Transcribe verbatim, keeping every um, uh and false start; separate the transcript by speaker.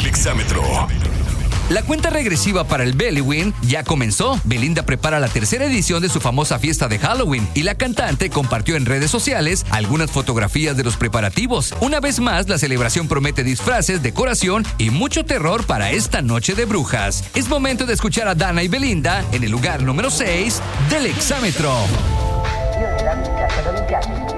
Speaker 1: El exámetro.
Speaker 2: La cuenta regresiva para el Bellywin ya comenzó. Belinda prepara la tercera edición de su famosa fiesta de Halloween y la cantante compartió en redes sociales algunas fotografías de los preparativos. Una vez más, la celebración promete disfraces, decoración y mucho terror para esta noche de brujas. Es momento de escuchar a Dana y Belinda en el lugar número seis del exámetro.